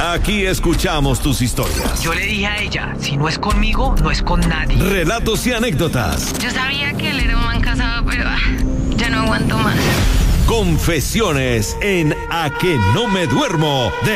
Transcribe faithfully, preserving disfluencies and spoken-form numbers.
Aquí escuchamos tus historias. Yo le dije a ella, si no es conmigo, no es con nadie. Relatos y anécdotas. Yo sabía que él era un man casado, pero ah, ya no aguanto más. Confesiones en A que no me duermo. De